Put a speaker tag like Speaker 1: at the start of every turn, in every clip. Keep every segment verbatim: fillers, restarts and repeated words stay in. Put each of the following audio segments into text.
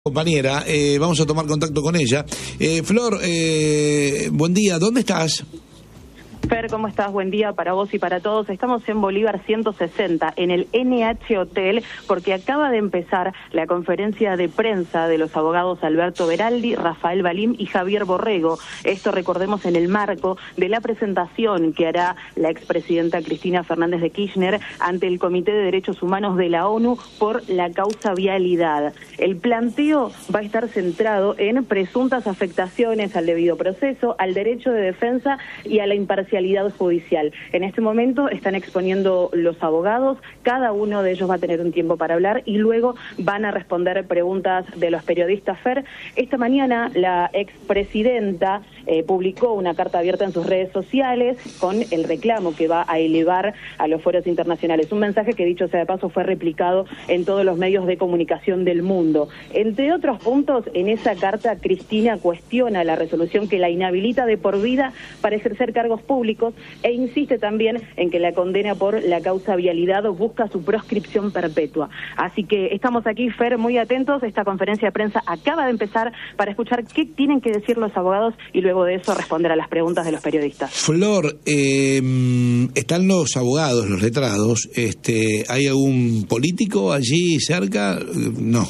Speaker 1: Compañera, eh, vamos a tomar contacto con ella. Eh, Flor, eh, buen día, ¿dónde estás?
Speaker 2: Fer, ¿cómo estás? Buen día para vos y para todos. Estamos en Bolívar ciento sesenta, en el N H Hotel, porque acaba de empezar la conferencia de prensa de los abogados Alberto Beraldi, Rafael Valim y Javier Borrego. Esto, recordemos, en el marco de la presentación que hará la expresidenta Cristina Fernández de Kirchner ante el Comité de Derechos Humanos de la ONU por la causa vialidad. El planteo va a estar centrado en presuntas afectaciones al debido proceso, al derecho de defensa y a la imparcialidad judicial. En este momento están exponiendo los abogados, cada uno de ellos va a tener un tiempo para hablar y luego van a responder preguntas de los periodistas. Fer, esta mañana la expresidenta eh, publicó una carta abierta en sus redes sociales con el reclamo que va a elevar a los foros internacionales. Un mensaje que, dicho sea de paso, fue replicado en todos los medios de comunicación del mundo. Entre otros puntos, en esa carta Cristina cuestiona la resolución que la inhabilita de por vida para ejercer cargos públicos e insiste también en que la condena por la causa vialidad busca su proscripción perpetua. Así que estamos aquí, Fer, muy atentos. Esta conferencia de prensa acaba de empezar para escuchar qué tienen que decir los abogados y luego de eso responder a las preguntas de los periodistas.
Speaker 1: Flor, eh, están los abogados, los letrados. Este, ¿hay algún político allí cerca? No.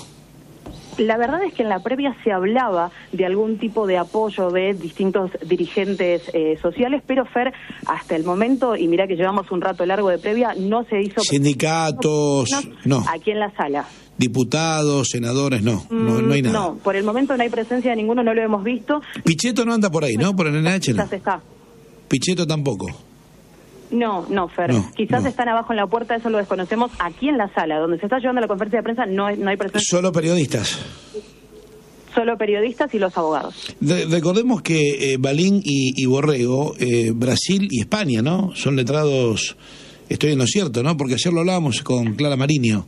Speaker 2: La verdad es que en la previa se hablaba de algún tipo de apoyo de distintos dirigentes eh, sociales, pero Fer, hasta el momento, y mira que llevamos un rato largo de previa, no se hizo...
Speaker 1: Sindicatos, no.
Speaker 2: Aquí en la sala.
Speaker 1: Diputados, senadores, no, no, no hay nada.
Speaker 2: No, por el momento no hay presencia de ninguno, no lo hemos visto.
Speaker 1: Pichetto no anda por ahí, ¿no? Por el N H, ¿no?
Speaker 2: Quizás está.
Speaker 1: Pichetto tampoco.
Speaker 2: No, no, Fer.
Speaker 1: No,
Speaker 2: Quizás
Speaker 1: no.
Speaker 2: están abajo en la puerta, eso lo desconocemos. Aquí en la sala, donde se está llevando la conferencia de prensa, no hay, no hay presencia.
Speaker 1: Solo periodistas.
Speaker 2: Solo periodistas y los abogados.
Speaker 1: De, recordemos que eh, Balín y, y Borrego, eh, Brasil y España, ¿no? Son letrados, estoy en lo cierto, ¿no? Porque ayer lo hablábamos con Clara Mariño.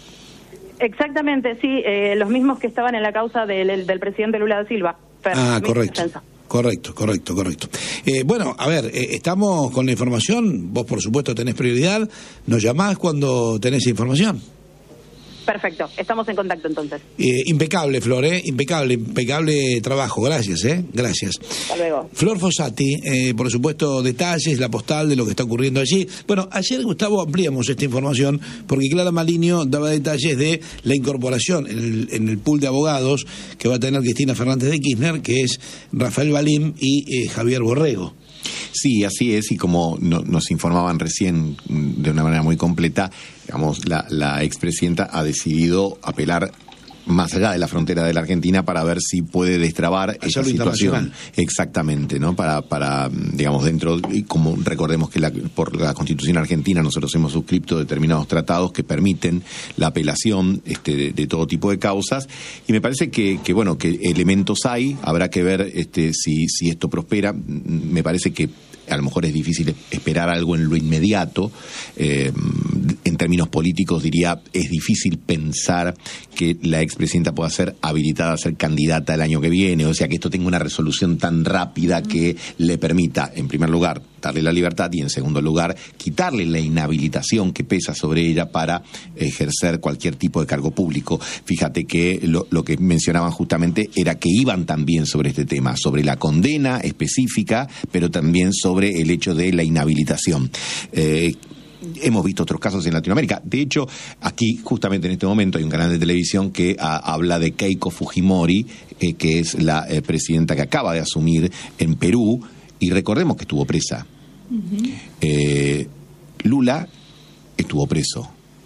Speaker 2: Exactamente, sí, eh, los mismos que estaban en la causa del, del presidente Lula da Silva. Fer,
Speaker 1: ah, correcto.
Speaker 2: Defensa.
Speaker 1: Correcto, correcto, correcto. Eh, bueno, a ver, eh, estamos con la información, vos por supuesto tenés prioridad, nos llamás cuando tenés información.
Speaker 2: Perfecto, estamos en contacto entonces.
Speaker 1: Eh, impecable, Flor, ¿eh? Impecable, impecable trabajo, gracias, ¿eh? Gracias.
Speaker 2: Hasta luego.
Speaker 1: Flor Fossati, eh, por supuesto, detalles, la postal de lo que está ocurriendo allí. Bueno, ayer, Gustavo, ampliamos esta información porque Clara Mariño daba detalles de la incorporación en el, en el pool de abogados que va a tener Cristina Fernández de Kirchner, que es Rafael Valim y eh, Javier Borrego.
Speaker 3: Sí, así es, y como no, nos informaban recién de una manera muy completa, digamos, la, la expresidenta ha decidido apelar más allá de la frontera de la Argentina para ver si puede destrabar esa situación. Exactamente, ¿no? Para, para digamos, dentro, y como recordemos que la, por la Constitución argentina nosotros hemos suscrito determinados tratados que permiten la apelación este, de, de todo tipo de causas, y me parece que, que bueno, que elementos hay, habrá que ver este, si, si esto prospera. Me parece que a lo mejor es difícil esperar algo en lo inmediato. Eh, en términos políticos diría, es difícil pensar que la expresidenta pueda ser habilitada a ser candidata el año que viene, o sea, que esto tenga una resolución tan rápida que le permita, en primer lugar, darle la libertad y, en segundo lugar, quitarle la inhabilitación que pesa sobre ella para ejercer cualquier tipo de cargo público. Fíjate que lo, lo que mencionaban justamente era que iban también sobre este tema, sobre la condena específica, pero también sobre el hecho de la inhabilitación. Eh, Hemos visto otros casos en Latinoamérica. De hecho, aquí, justamente en este momento, hay un canal de televisión que a, habla de Keiko Fujimori, eh, que es la eh, presidenta que acaba de asumir en Perú, y recordemos que estuvo presa. Uh-huh. Eh, Lula estuvo preso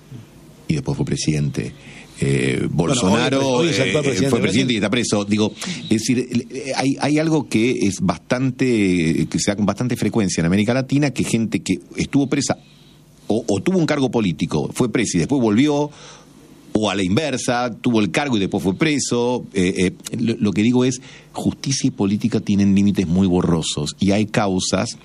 Speaker 3: y después fue presidente. Eh, Bolsonaro bueno, hoy, hoy eh, presidente fue presidente y está preso. Digo, es decir, hay, hay algo que es bastante, que se da con bastante frecuencia en América Latina, que gente que estuvo presa o, o tuvo un cargo político, fue preso y después volvió, o a la inversa, tuvo el cargo y después fue preso. Eh, eh, lo, lo que digo es, justicia y política tienen límites muy borrosos y hay causas,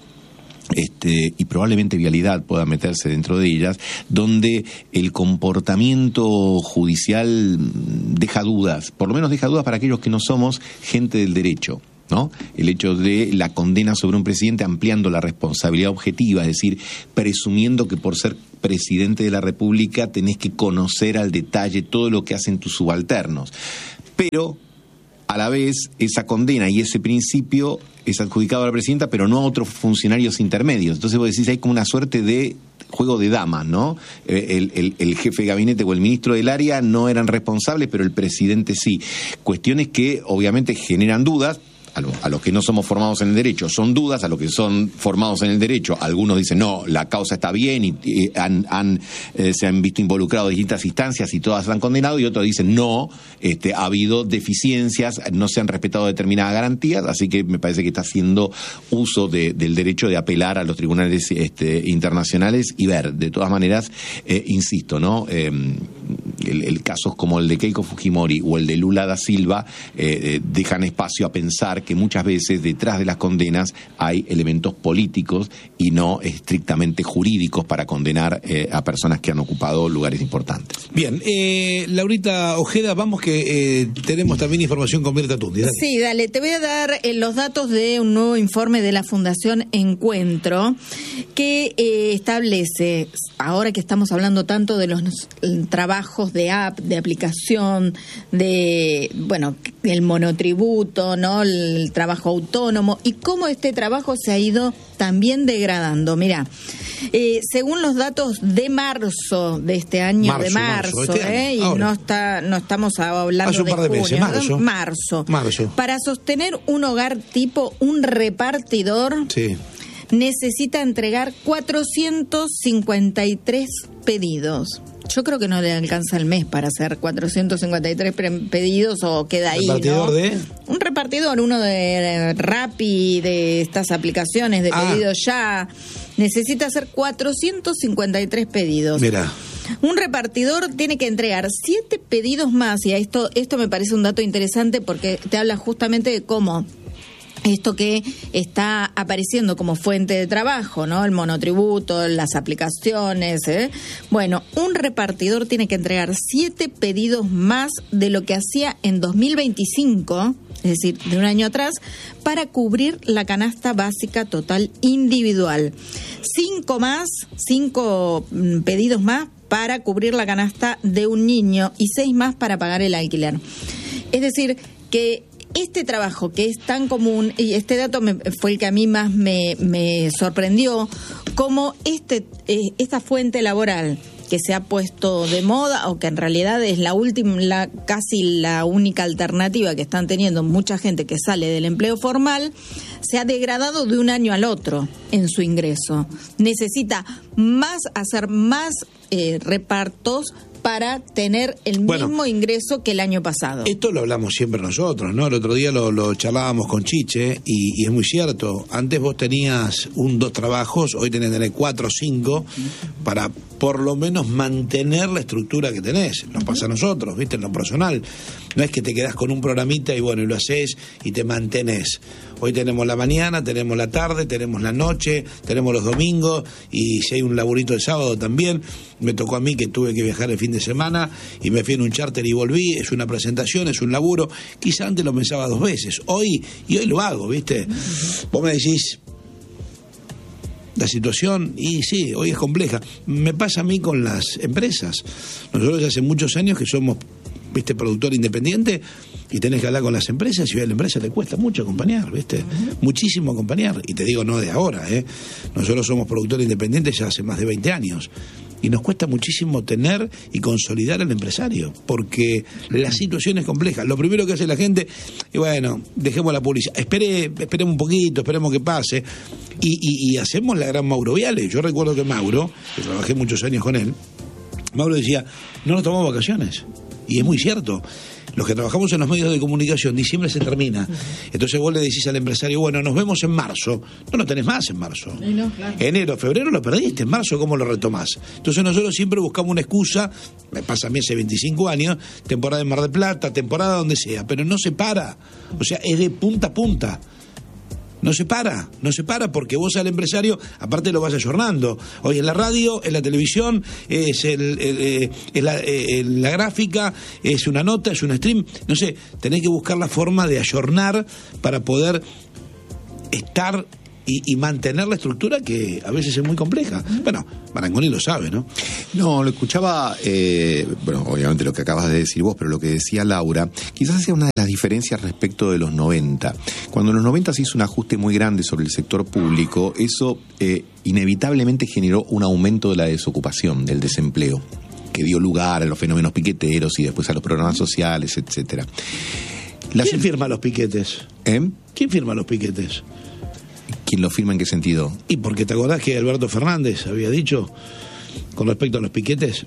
Speaker 3: Este, y probablemente vialidad pueda meterse dentro de ellas, donde el comportamiento judicial deja dudas, por lo menos deja dudas para aquellos que no somos gente del derecho, ¿no? El hecho de la condena sobre un presidente ampliando la responsabilidad objetiva, es decir, presumiendo que por ser presidente de la República tenés que conocer al detalle todo lo que hacen tus subalternos. pero a la vez esa condena y ese principio es adjudicado a la presidenta, pero no a otros funcionarios intermedios. Entonces vos decís, hay como una suerte de juego de damas, ¿no? El, el, el jefe de gabinete o el ministro del área no eran responsables, pero el presidente sí. Cuestiones que obviamente generan dudas. A, lo, a los que no somos formados en el derecho son dudas, a los que son formados en el derecho algunos dicen no, la causa está bien y, y han, han, eh, se han visto involucrados distintas instancias y todas la han condenado, y otros dicen no, este, ha habido deficiencias, no se han respetado determinadas garantías, así que me parece que está haciendo uso de, del derecho de apelar a los tribunales este, internacionales y ver, de todas maneras, eh, insisto, ¿no? Eh, el, el casos como el de Keiko Fujimori o el de Lula da Silva eh, eh, dejan espacio a pensar que muchas veces detrás de las condenas hay elementos políticos y no estrictamente jurídicos para condenar eh, a personas que han ocupado lugares importantes.
Speaker 1: Bien, eh, Laurita Ojeda, vamos que eh, tenemos también información con Mirta Tundi. Dale.
Speaker 4: Sí, dale, te voy a dar eh, los datos de un nuevo informe de la Fundación Encuentro que eh, establece, ahora que estamos hablando tanto de los trabajos de app, de aplicación, de, bueno, el monotributo, ¿no?, el trabajo autónomo, y cómo este trabajo se ha ido también degradando. Mira, eh, según los datos de marzo de este año,
Speaker 1: marzo,
Speaker 4: de marzo,
Speaker 1: marzo este
Speaker 4: eh,
Speaker 1: año.
Speaker 4: y no está, no estamos hablando
Speaker 1: Hace un
Speaker 4: de
Speaker 1: par de
Speaker 4: junio,
Speaker 1: meses, marzo.
Speaker 4: marzo.
Speaker 1: Marzo.
Speaker 4: Para sostener un hogar tipo un repartidor,
Speaker 1: sí,
Speaker 4: necesita entregar cuatrocientos cincuenta y tres pedidos. Yo creo que no le alcanza el mes para hacer cuatrocientos cincuenta y tres pedidos, o queda ahí,
Speaker 1: ¿repartidor
Speaker 4: ¿no?
Speaker 1: de?
Speaker 4: Un repartidor, uno de Rappi, de estas aplicaciones de
Speaker 1: ah.
Speaker 4: pedido ya. Necesita hacer cuatrocientos cincuenta y tres pedidos.
Speaker 1: Mira.
Speaker 4: Un repartidor tiene que entregar siete pedidos más, y a esto, esto me parece un dato interesante porque te habla justamente de cómo esto que está apareciendo como fuente de trabajo, ¿no? El monotributo, las aplicaciones, ¿eh? Bueno, un repartidor tiene que entregar siete pedidos más de lo que hacía en dos mil veinticinco, es decir, de un año atrás, para cubrir la canasta básica total individual. Cinco más, cinco pedidos más para cubrir la canasta de un niño y seis más para pagar el alquiler. Es decir, que este trabajo que es tan común, y este dato me, fue el que a mí más me, me sorprendió, como este, eh, esta fuente laboral que se ha puesto de moda, o que en realidad es la última, la, casi la única alternativa que están teniendo mucha gente que sale del empleo formal, se ha degradado de un año al otro en su ingreso. Necesita más, hacer más eh, repartos para tener el
Speaker 1: bueno,
Speaker 4: mismo ingreso que el año pasado.
Speaker 1: Esto lo hablamos siempre nosotros, ¿no? El otro día lo, lo charlábamos con Chiche y, y es muy cierto. Antes vos tenías un, dos trabajos, hoy tenés que tener cuatro o cinco para por lo menos mantener la estructura que tenés. Nos pasa a nosotros, ¿viste? En lo personal. No es que te quedás con un programita y bueno, y lo haces y te mantenés. Hoy tenemos la mañana, tenemos la tarde, tenemos la noche, tenemos los domingos, y si hay un laburito de sábado también. Me tocó a mí que tuve que viajar el fin de semana y me fui en un charter y volví. Es una presentación, es un laburo. Quizá antes lo pensaba dos veces. Hoy, y hoy lo hago, ¿viste? Vos me decís, la situación, y sí, hoy es compleja. Me pasa a mí con las empresas. Nosotros hace muchos años que somos, viste, productor independiente, y tenés que hablar con las empresas, y a la empresa le cuesta mucho acompañar, viste, uh-huh. muchísimo acompañar, y te digo no de ahora, eh. Nosotros somos productores independientes ya hace más de veinte años, y nos cuesta muchísimo tener y consolidar al empresario, porque la situación es compleja. Lo primero que hace la gente, y bueno, dejemos la publicidad, espere, esperemos un poquito, esperemos que pase, y, y, y hacemos la gran Mauro Viale. Yo recuerdo que Mauro, que trabajé muchos años con él, Mauro decía, no nos tomamos vacaciones. Y es muy cierto. Los que trabajamos en los medios de comunicación, diciembre se termina. Entonces vos le decís al empresario, bueno, nos vemos en marzo. No lo tenés más en marzo. No, claro. Enero, febrero lo perdiste. En marzo, ¿cómo lo retomás? Entonces nosotros siempre buscamos una excusa. Me pasa a mí hace veinticinco años, temporada en Mar del Plata, temporada donde sea, pero no se para. O sea, es de punta a punta. No se para, no se para, porque vos al empresario, aparte lo vas ayornando. Hoy en la radio, en la televisión, es, el, el, el, es la, el, la gráfica, es una nota, es un stream. No sé, tenés que buscar la forma de ayornar para poder estar y, y mantener la estructura que a veces es muy compleja. Bueno, Marangoni lo sabe, ¿no?
Speaker 3: No, lo escuchaba, eh, bueno, obviamente lo que acabas de decir vos, pero lo que decía Laura, quizás hacía una de las diferencias respecto de los noventa. Cuando en los noventa se hizo un ajuste muy grande sobre el sector público, eso eh, inevitablemente generó un aumento de la desocupación, del desempleo, que dio lugar a los fenómenos piqueteros y después a los programas sociales, etcétera.
Speaker 1: La ¿Quién firma los piquetes?
Speaker 3: ¿Eh?
Speaker 1: ¿Quién firma los piquetes?
Speaker 3: ¿Quién lo firma en qué sentido?
Speaker 1: Y porque te acordás que Alberto Fernández había dicho con respecto a los piquetes.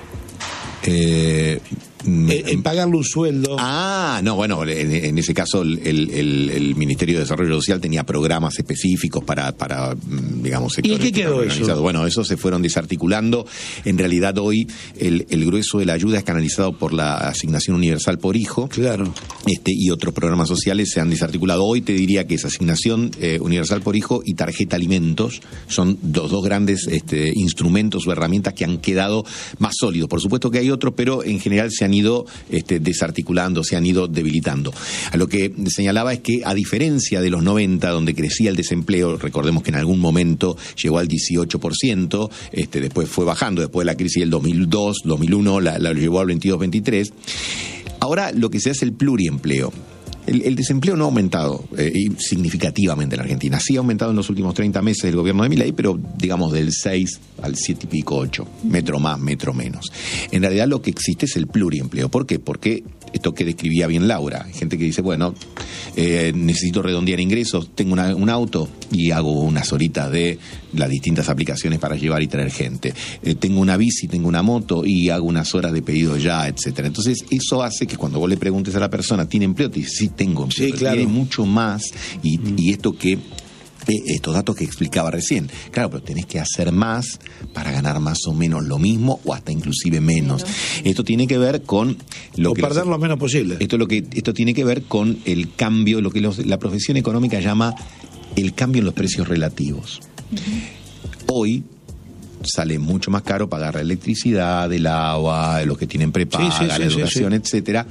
Speaker 3: Eh...
Speaker 1: En, en pagarle un sueldo.
Speaker 3: Ah, no, bueno, en, en ese caso el, el, el Ministerio de Desarrollo Social tenía programas específicos para, para digamos, sectores.
Speaker 1: ¿Y en qué quedó eso?
Speaker 3: Bueno, esos se fueron desarticulando. En realidad hoy el, el grueso de la ayuda es canalizado por la asignación universal por hijo.
Speaker 1: Claro.
Speaker 3: Este, y otros programas sociales se han desarticulado. Hoy te diría que esa asignación eh, universal por hijo y tarjeta alimentos son los dos grandes este, instrumentos o herramientas que han quedado más sólidos. Por supuesto que hay otros, pero en general se han ido este, desarticulando, se han ido debilitando. A lo que señalaba es que, a diferencia de los noventa, donde crecía el desempleo, recordemos que en algún momento llegó al dieciocho por ciento, este, después fue bajando, después de la crisis del dos mil dos, dos mil uno, la, la llevó al veintidós, veintitrés. Ahora lo que se hace es el pluriempleo. El, el desempleo no ha aumentado eh, significativamente en la Argentina. Sí ha aumentado en los últimos treinta meses del gobierno de Milei, pero digamos del seis al siete y pico, ocho. Metro más, metro menos. En realidad lo que existe es el pluriempleo. ¿Por qué? Porque esto que describía bien Laura. Hay gente que dice, bueno, eh, necesito redondear ingresos, tengo una, un auto y hago unas horitas de las distintas aplicaciones para llevar y traer gente. Eh, tengo una bici, tengo una moto y hago unas horas de pedido ya, etcétera. Entonces eso hace que cuando vos le preguntes a la persona, ¿tiene empleo? Te dice, sí, tengo empleo.
Speaker 1: Sí, claro.
Speaker 3: Tiene mucho más y, mm. y esto que estos datos que explicaba recién. Claro, pero tenés que hacer más para ganar más o menos lo mismo o hasta inclusive menos. Claro. Esto tiene que ver con lo
Speaker 1: o
Speaker 3: que
Speaker 1: perder
Speaker 3: los,
Speaker 1: lo menos posible.
Speaker 3: Esto lo que esto tiene que ver con el cambio, lo que los, la profesión económica llama el cambio en los precios relativos. Uh-huh. Hoy sale mucho más caro pagar la electricidad, el agua, los que tienen prepaga, sí, sí, la sí, educación, sí, sí. etcétera,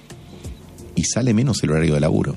Speaker 3: y sale menos el horario de laburo.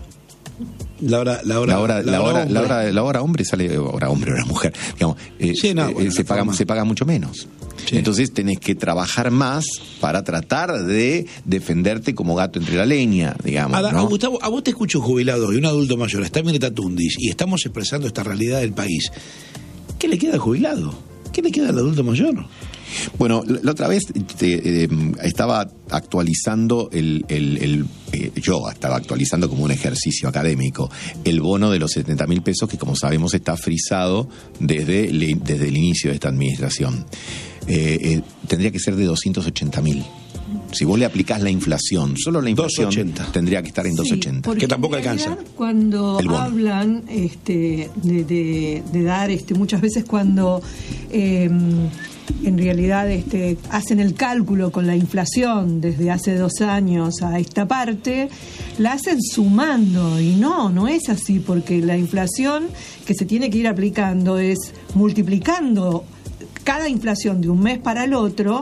Speaker 1: La hora, la hora,
Speaker 3: la hora, la, la hora, la hora, la hora hombre sale, hora hombre, hora mujer, digamos, eh, sí, no, eh, bueno, se paga, se paga mucho menos. Sí. Entonces tenés que trabajar más para tratar de defenderte como gato entre la leña, digamos.
Speaker 1: Ada,
Speaker 3: ¿no?
Speaker 1: a Gustavo, a vos te escucho un jubilado y un adulto mayor, está Mirta Tundis, y estamos expresando esta realidad del país. ¿Qué le queda al jubilado? ¿Qué le queda al adulto mayor?
Speaker 3: Bueno, la otra vez eh, eh, estaba actualizando el, el, el eh, yo estaba actualizando como un ejercicio académico el bono de los setenta mil pesos que, como sabemos, está frisado desde, desde el inicio de esta administración. Eh, eh, tendría que ser de doscientos ochenta mil. Si vos le aplicás la inflación, solo la inflación doscientos ochenta tendría que estar en doscientos ochenta.
Speaker 1: Sí, que tampoco alcanza.
Speaker 5: Cuando hablan este, de, de, de dar, este, muchas veces cuando eh, en realidad este, hacen el cálculo con la inflación desde hace dos años a esta parte, la hacen sumando, y no, no es así, porque la inflación que se tiene que ir aplicando es multiplicando cada inflación de un mes para el otro,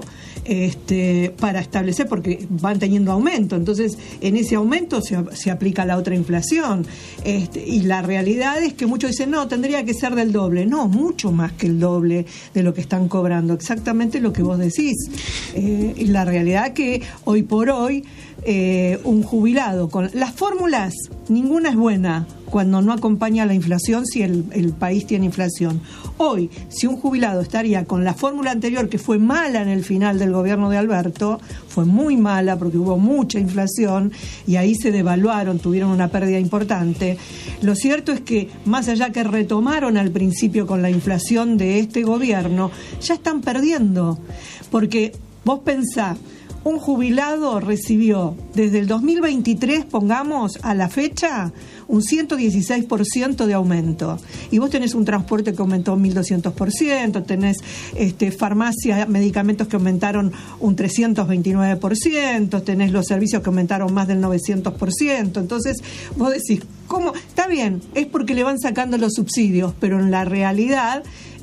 Speaker 5: este, para establecer, porque van teniendo aumento, entonces en ese aumento se, se aplica la otra inflación, este, y la realidad es que muchos dicen, no, tendría que ser del doble. No, mucho más que el doble de lo que están cobrando, exactamente lo que vos decís. Eh, y la realidad que hoy por hoy eh, un jubilado con las fórmulas, ninguna es buena cuando no acompaña la inflación, si el, el país tiene inflación. Hoy, si un jubilado estaría con la fórmula anterior, que fue mala en el final del gobierno de Alberto, fue muy mala porque hubo mucha inflación y ahí se devaluaron, tuvieron una pérdida importante. Lo cierto es que, más allá que retomaron al principio con la inflación de este gobierno, ya están perdiendo. Porque vos pensá, un jubilado recibió desde el dos mil veintitrés, pongamos, a la fecha, un ciento dieciséis por ciento de aumento. Y vos tenés un transporte que aumentó un mil doscientos por ciento, tenés este, farmacia, medicamentos que aumentaron un trescientos veintinueve por ciento, tenés los servicios que aumentaron más del novecientos por ciento. Entonces, vos decís, ¿cómo? Está bien, es porque le van sacando los subsidios, pero en la realidad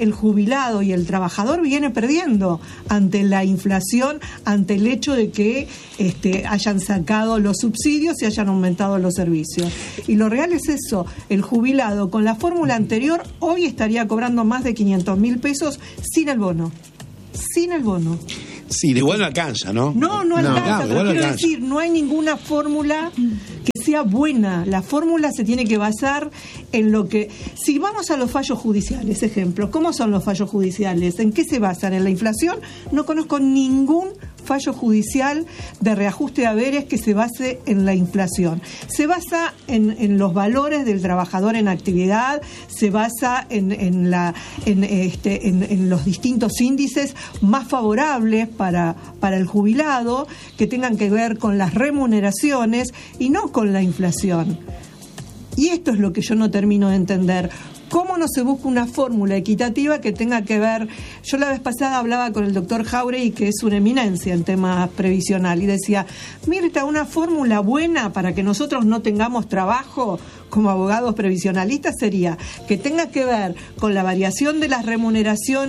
Speaker 5: el jubilado y el trabajador viene perdiendo ante la inflación, ante el hecho de que este, hayan sacado los subsidios y hayan aumentado los servicios. Y lo real es eso, el jubilado con la fórmula anterior hoy estaría cobrando más de quinientos mil pesos sin el bono. Sin el bono.
Speaker 1: Sí, igual no alcanza, ¿no?
Speaker 5: No, no alcanza,
Speaker 1: no,
Speaker 5: pero
Speaker 1: igual
Speaker 5: quiero
Speaker 1: alcanza.
Speaker 5: decir, no hay ninguna fórmula que sea buena. La fórmula se tiene que basar en lo que... Si vamos a los fallos judiciales, ejemplo, ¿cómo son los fallos judiciales? ¿En qué se basan? ¿En la inflación? No conozco ningún fallo judicial de reajuste de haberes que se base en la inflación. Se basa en, en los valores del trabajador en actividad, se basa en, en, la, en, este, en, en los distintos índices más favorables para, para el jubilado, que tengan que ver con las remuneraciones y no con la inflación. Y esto es lo que yo no termino de entender. ¿Cómo no se busca una fórmula equitativa que tenga que ver? Yo la vez pasada hablaba con el doctor Jauregui, que es una eminencia en temas previsional, y decía, mire, está una fórmula buena para que nosotros no tengamos trabajo como abogados previsionalistas, sería que tenga que ver con la variación de las remuneraciones